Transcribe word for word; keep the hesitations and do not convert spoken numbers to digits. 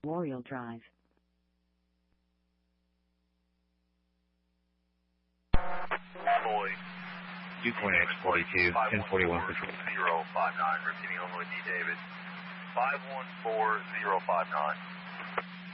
Memorial Drive. Boy. two twenty X forty-two, ten forty-one Patrol. zero five nine, repeating Illinois D. David. five one four zero five nine.